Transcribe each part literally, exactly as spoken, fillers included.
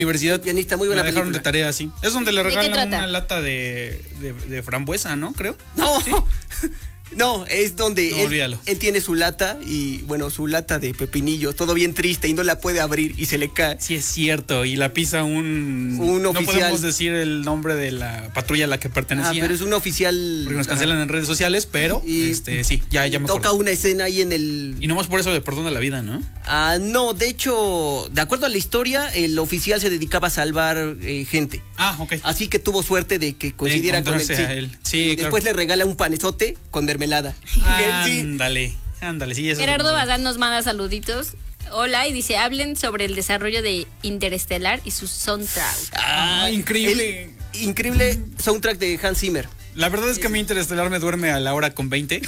universidad. Pianista, muy buena Me dejaron película. de tarea, sí. Es donde le ¿De qué regalan trata? una lata de, de, de frambuesa, ¿no? Creo. No, Sí. no, es donde No, él, olvídalo. él tiene su lata y, bueno, su lata de pepinillo, todo bien triste y no la puede abrir y se le cae. Sí, es cierto. Y la pisa un. Un No oficial. podemos decir el nombre de la patrulla a la que Ah, pertenecía. pero es un oficial. Porque nos cancelan en redes sociales, pero Y- este sí, ya, ya me Toca acuerdo. una escena ahí en el. Y nomás por eso le perdona la vida, ¿no? Ah, no, de hecho, de acuerdo a la historia, el oficial se dedicaba a salvar eh, gente. Ah, ok. Así que tuvo suerte de que coincidiera con él. encontrarse a él. Sí, Y claro. después le regala un panezote con mermelada. Sí. Ándale, ándale, sí, eso es Gerardo lo- Bazán nos manda saluditos. Hola, y dice, hablen sobre el desarrollo de Interestelar y su soundtrack. Ah, increíble. El increíble soundtrack de Hans Zimmer. La verdad es que a mí Interestelar me duerme a la hora con veinte.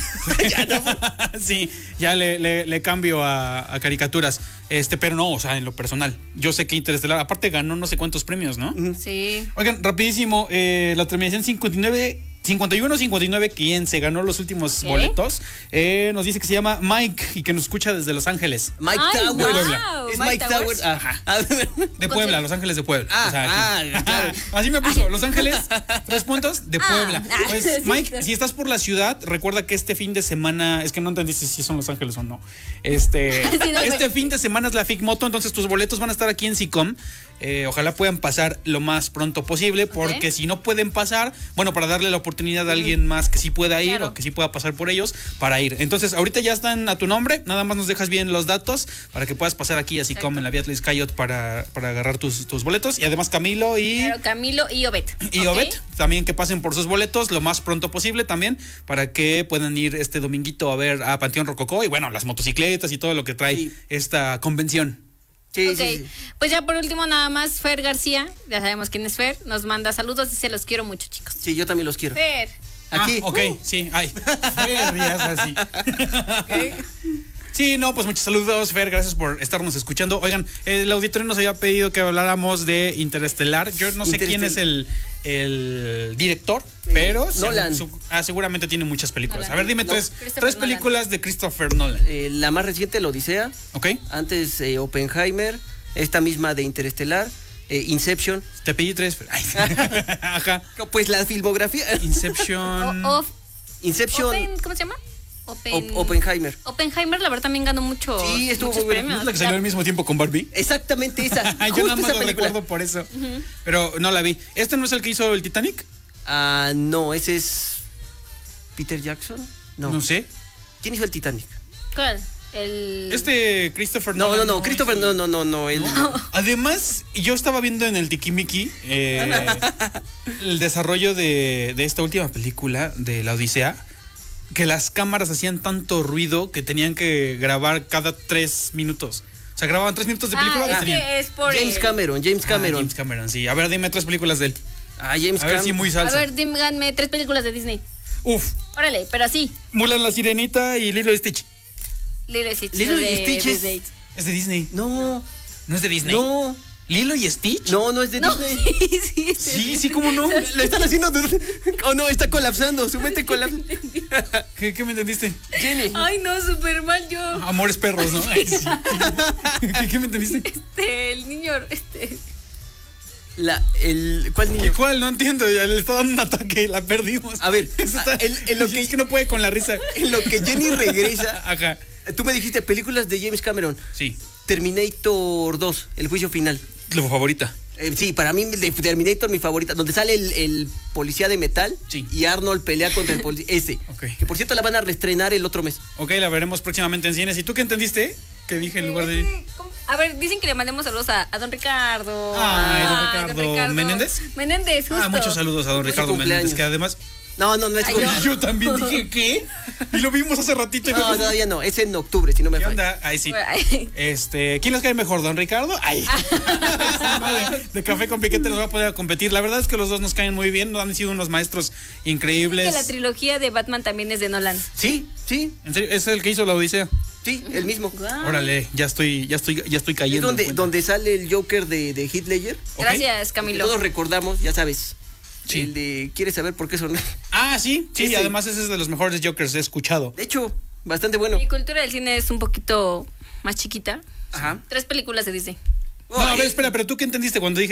Sí, ya le, le- le cambio a, a caricaturas. Este, pero no, o sea, en lo personal. Yo sé que Interestelar, aparte ganó no sé cuántos premios, ¿no? Sí. Oigan, rapidísimo, eh, la terminación cincuenta y nueve, cincuenta y uno cincuenta y nueve, quien se ganó los últimos ¿Qué? boletos, eh, nos dice que se llama Mike y que nos escucha desde Los Ángeles. Mike Ay, Towers. wow, Es Mike Mike Towers. Towers. Ajá. De Puebla, Los Ángeles de Puebla. Ah, O sea, aquí. ah, claro. Así me puso, Los Ángeles, tres puntos, de Ah, Puebla. ah, Pues, sí, Mike, claro. si estás por la ciudad, recuerda que este fin de semana, es que no entendiste si son Los Ángeles o no. Este, Sí, no, este me- fin de semana es la FICMoto, entonces tus boletos van a estar aquí en SICOM. Eh, ojalá puedan pasar lo más pronto posible, porque Ok. si no pueden pasar, bueno, para darle la oportunidad a alguien más que sí pueda ir Claro. o que sí pueda pasar por ellos para ir. Entonces, ahorita ya están a tu nombre, nada más nos dejas bien los datos para que puedas pasar aquí a SICOM en la Beatriz Cayot para, para agarrar tus, tus boletos. Y además Camilo y... Claro, Camilo y Obed. Y ¿ok? Obed, también que pasen por sus boletos lo más pronto posible también, para que puedan ir este dominguito a ver a Panteón Rococó y bueno, las motocicletas y todo lo que trae Sí. esta convención. Sí, Ok, sí, sí. pues ya por último nada más Fer García, ya sabemos quién es Fer, nos manda saludos y se los quiero mucho, chicos. Sí, yo también los quiero. Fer. Aquí. Ah, ok, sí, ay. Fer, ya es así. Sí, no, pues muchos saludos, Fer, gracias por estarnos escuchando. Oigan, el auditorio nos había pedido que habláramos de Interestelar. Yo no sé quién es el, el director, pero Nolan. su- ah, seguramente tiene muchas películas. Nolan. A ver, dime No, tres, Christopher tres Nolan. películas de Christopher Nolan, Eh, la más reciente, la Odisea. ¿ok? Antes, eh, Oppenheimer. Esta misma de Interestelar. eh, Inception. Te pedí tres. pero- ay, Ajá. Pues la filmografía. Inception. O- of- Inception. Open, ¿cómo se llama? Open, Op- Oppenheimer. Oppenheimer, la verdad, también ganó mucho. Sí, estuvo muchos muy buena. ¿No premios. es la que salió al mismo tiempo con Barbie? Exactamente esa. Ay, yo Justo nada más esa lo película. recuerdo por eso. Pero no la vi. ¿Este no es el que hizo el Titanic? Ah, no, ese es. ¿Peter Jackson? No. No sé. ¿Quién hizo el Titanic? ¿Cuál? El... Este Christopher No, no, Nolan. no, Christopher, no, no, no, no. él- Además, yo estaba viendo en el Tikimiki eh, el desarrollo de, de esta última película, de La Odisea, que las cámaras hacían tanto ruido que tenían que grabar cada tres minutos. O sea, grababan tres minutos de película. Ah, y es tenían- que es por James el- Cameron, James Ah, Cameron. James Cameron, sí. A ver, dime tres películas de él. Ah, James A ver Cameron. si muy A salsa. ver, díganme tres películas de Disney. Uf, Órale, pero así. Mulan la Sirenita y Lilo y Stitch. Lilo y Stitch. Lilo y de Stitch es- Disney. Es de Disney. No, ¿No es de Disney? no, ¿Lilo y Stitch? no, no es de No, Disney. sí, sí, sí. Sí, sí, ¿cómo no? Lo están haciendo. de- Oh, no, está colapsando. Su mente colapsa. ¿Qué, qué me entendiste? Jenny. Ay, no, súper mal yo. Amores perros, ¿no? Ay, sí. ¿Qué, qué me entendiste? Este, el niño, este. La, el, ¿Cuál niño? ¿Cuál? No entiendo. Ya le está dando un ataque y la perdimos. A ver, Eso está- en, en lo que, es que no puede con la risa. en lo que Jenny regresa. Ajá. Tú me dijiste películas de James Cameron. Sí. Terminator dos, el juicio final. Lo favorita. Eh, sí, para mí de Terminator mi favorita, donde sale el, el policía de metal Sí. y Arnold pelea contra el policía. Ese. Ok. Que por cierto la van a reestrenar el otro mes. Ok, la veremos próximamente en cines. ¿Y tú qué entendiste? ¿Qué dije en lugar de...? ¿Cómo? A ver, dicen que le mandemos saludos a, a don Ricardo. Ay, don a Ricardo. ¿Menéndez? Menéndez, justo. Ah, muchos saludos a don Fue su Ricardo cumpleaños. Menéndez, que además... No, no, no es Ay, con- no. Yo también dije, ¿qué? Y lo vimos hace ratito. y No, no- todavía no, es en octubre, si no me ¿Qué falla. onda? Ay, sí. Ay. Este, ¿quién les cae mejor, don Ricardo? Ay. de, de Café con Piquete nos va a poder competir. La verdad es que los dos nos caen muy bien, han sido unos maestros Que increíbles. la trilogía de Batman también es de Nolan. Sí, sí, ¿En serio? ¿Es el que hizo la Odisea? sí, el mismo. Guau. Órale, ya estoy, ya estoy, ya estoy Es cayendo. en donde, cuenta. donde sale el Joker de, de Heath Ledger. Ok. Gracias, Que Camilo. todos recordamos, ya sabes. Sí. El de ¿quieres saber por qué son? Ah, sí, sí, y Ese. además ese es de los mejores Jokers que he escuchado. De hecho, bastante bueno. Mi cultura del cine es un poquito más chiquita. Ajá. Tres películas de Disney. No, a ver, espera, pero tú qué entendiste cuando dije